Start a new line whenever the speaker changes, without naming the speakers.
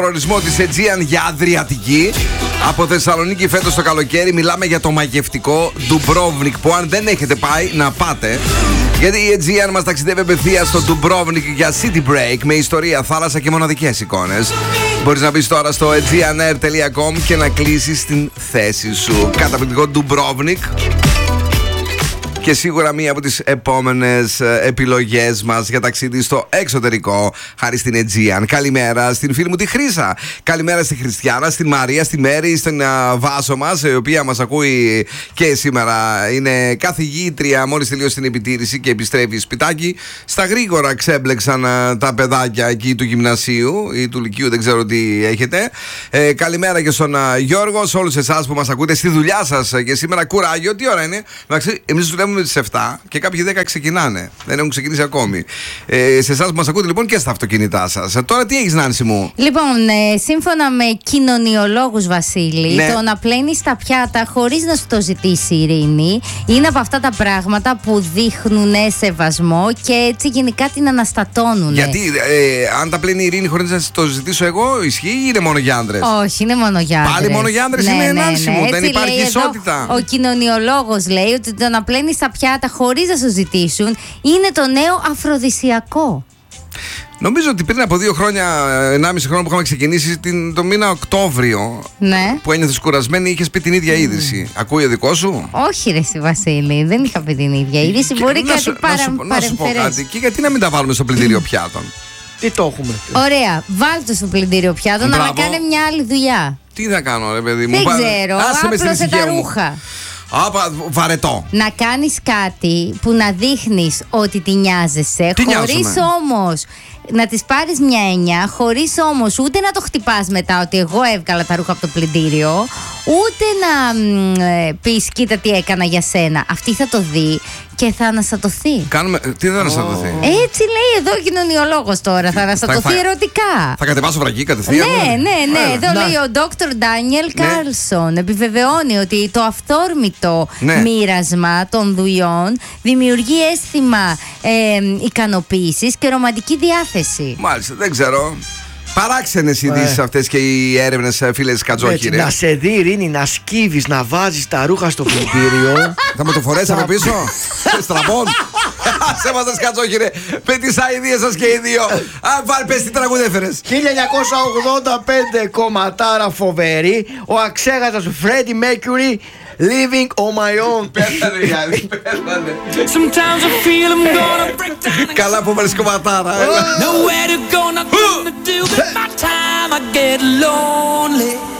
Προορισμό της Aegean για Αδριατική. Από Θεσσαλονίκη φέτος το καλοκαίρι μιλάμε για το μαγευτικό Dubrovnik, που αν δεν έχετε πάει να πάτε. Γιατί η Aegean μας ταξιδεύει απευθείας στο Dubrovnik για city break με ιστορία, θάλασσα και μοναδικές εικόνες. Μπορείς να μπεις τώρα στο aegeanair.com και να κλείσεις την θέση σου. Καταπληκτικό Dubrovnik. Και σίγουρα μία από τις επόμενες επιλογές μας για ταξίδι στο εξωτερικό, χάρη στην Aegean. Καλημέρα στην φίλη μου τη Χρύσα. Καλημέρα στη Χριστιάνα, στην Μαρία, στη Μέρη, στην Βάσο μας, η οποία μας ακούει και σήμερα. Είναι καθηγήτρια, μόλις τελείωσε την επιτήρηση και επιστρέφει σπιτάκι. Στα γρήγορα ξέμπλεξαν τα παιδάκια εκεί του γυμνασίου ή του λυκείου, δεν ξέρω τι έχετε. Καλημέρα και στον Γιώργο, σε όλους εσάς που μας ακούτε στη δουλειά σας και σήμερα. Κουράγιο, τι ώρα είναι? Εμείς δουλεύουμε με τις 7 και κάποιοι 10 ξεκινάνε. Δεν έχουν ξεκινήσει ακόμη. Σε εσάς που μας ακούτε λοιπόν και στα αυτοκίνητά σας. Τώρα τι έχεις, Νάνση μου?
Λοιπόν, σύμφωνα με κοινωνιολόγους, Βασίλη,
ναι,
το να πλένεις τα πιάτα χωρίς να σου το ζητήσει η Ειρήνη είναι από αυτά τα πράγματα που δείχνουν σεβασμό και έτσι γενικά την αναστατώνουν.
Γιατί αν τα πλένει η Ειρήνη χωρίς να το ζητήσω εγώ, ισχύει ή είναι μόνο για άντρες?
Όχι, είναι μόνο για άντρες.
Πάλι μόνο για άντρες είναι, Νάνση μου. Δεν υπάρχει ισότητα.
Ο κοινωνιολόγος λέει ότι το να πλένεις τα πιάτα χωρίς να σου ζητήσουν είναι το νέο αφροδισιακό.
Νομίζω ότι πριν από 2 χρόνια, 1,5 χρόνο που είχαμε ξεκινήσει, το μήνα Οκτώβριο,
ναι,
που ένιωθες κουρασμένη, είχες πει την ίδια είδηση. Ακούει ο δικό σου?
Όχι, ρε εσύ, Βασίλη, δεν είχα πει την ίδια είδηση. Μπορεί κάτι παρεμφερές.
Να σου πω κάτι. Και γιατί να μην τα βάλουμε στο πλυντήριο πιάτων?
Τι το έχουμε?
Ωραία, βάλτε στο πλυντήριο πιάτων, αλλά κάνε μια άλλη δουλειά.
Τι θα κάνω, ρε παιδί μου?
Δεν ξέρω, άπλωσε τα ρούχα.
Βαρετό.
Να κάνεις κάτι που να δείχνεις ότι τη νοιάζεσαι, χωρίς όμως να της πάρεις μια έννοια, χωρίς όμως ούτε να το χτυπάς μετά ότι εγώ έβγαλα τα ρούχα από το πλυντήριο, ούτε να πεις κοίτα τι έκανα για σένα. Αυτή θα το δει και θα αναστατωθεί.
Τι θα αναστατωθεί?
Έτσι λέει εδώ ο κοινωνιολόγος τώρα. Θα αναστατωθεί ερωτικά.
Θα κατεβάσω βρακή κατευθείαν.
Ναι. Εδώ λέει ο Dr. Daniel Carlson. Επιβεβαιώνει ότι το αυθόρμητο μοίρασμα των δουλειών δημιουργεί αίσθημα ικανοποίησης και ρομαντική διάθεση.
Μάλιστα, δεν ξέρω. Παράξενες ειδήσεις αυτές και οι έρευνες, φίλε Κατζόχυρε.
Να σε δει, Ειρήνη, να σκύβεις, να βάζεις τα ρούχα στο πλυντήριο.
Θα με το φορέσει από πίσω? Στραβών. Σέβαστες, Κατζόχυρε, με τις αηδίες σας και οι δύο. Βάλ, πες τι τραγούδι έφερες.
1985, κομματάρα φοβερή. Ο αξέγατος Freddie Mercury, Living on my own.
Πέθανε. Καλά που βάλεις κομματάρα.
Nowhere to go, nothing to do with my time. I get lonely.